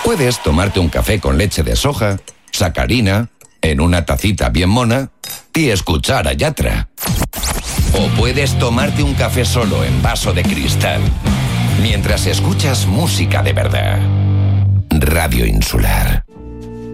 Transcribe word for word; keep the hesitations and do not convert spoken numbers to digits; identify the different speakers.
Speaker 1: Puedes tomarte un café con leche de soja, sacarina, en una tacita bien mona y escuchar a Yatra. O puedes tomarte un café solo en vaso de cristal, mientras escuchas música de verdad. Radio Insular.